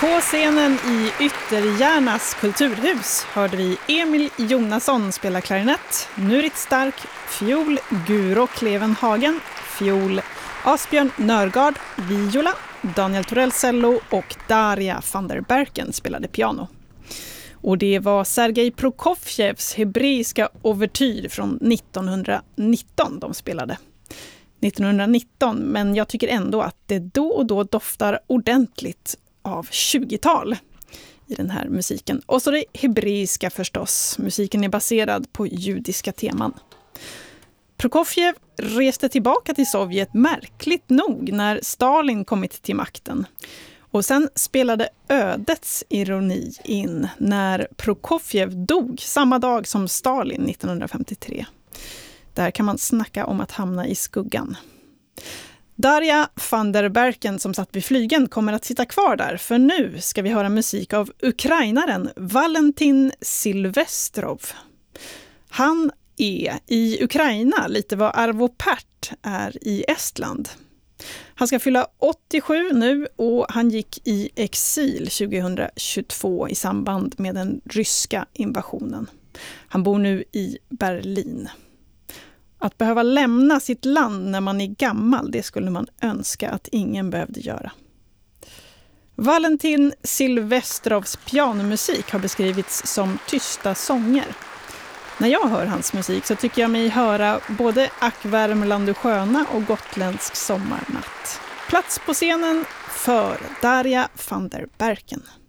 På scenen i Ytterjärnas kulturhus hörde vi Emil Jonasson spela klarinett, Nurit Stark, fiol, Guro Klevenhagen, fiol, Asbjörn Nörgard, viola, Daniel Torell cello och Darja van der Berken spelade piano. Och det var Sergej Prokofjevs hebreiska ouvertyr från 1919 de spelade. 1919, men jag tycker ändå att det då och då doftar ordentligt av 20-tal i den här musiken. Och så det hebreiska förstås. Musiken är baserad på judiska teman. Prokofjev reste tillbaka till Sovjet märkligt nog när Stalin kommit till makten. Och sen spelade ödets ironi in när Prokofjev dog samma dag som Stalin 1953. Där kan man snacka om att hamna i skuggan. Darja van der Berken som satt vid flygen kommer att sitta kvar där, för nu ska vi höra musik av ukrainaren Valentin Silvestrov. Han är i Ukraina lite vad Arvo Pärt är i Estland. Han ska fylla 87 nu och han gick i exil 2022 i samband med den ryska invasionen. Han bor nu i Berlin. Att behöva lämna sitt land när man är gammal, det skulle man önska att ingen behövde göra. Valentin Silvestrovs pianomusik har beskrivits som tysta sånger. När jag hör hans musik så tycker jag mig höra både Ack Värmland du sköna och Gotländsk sommarnatt. Plats på scenen för Darja van der Berken.